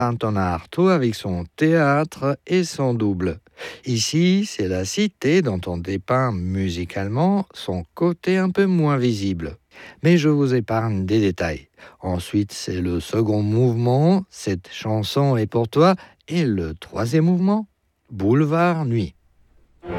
Antonin Artaud avec son théâtre et son double. Ici, c'est la cité dont on dépeint musicalement son côté un peu moins visible. Mais je vous épargne des détails. Ensuite, c'est le second mouvement, cette chanson est pour toi, et le troisième mouvement, Boulevard Nuit.